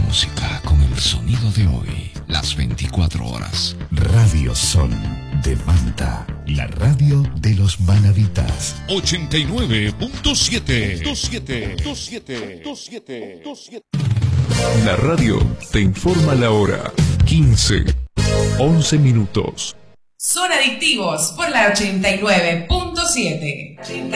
música con el sonido de hoy, las 24 horas. Radio Son de Manta, la radio de los manavitas. 89.7. La radio te informa la hora. 15:11. Son adictivos por la 89.7.